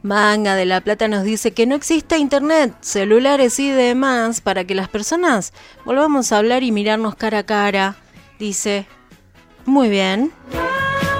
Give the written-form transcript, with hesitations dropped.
Manga de la Plata nos dice que no existe internet, celulares y demás para que las personas volvamos a hablar y mirarnos cara a cara. Dice, muy bien.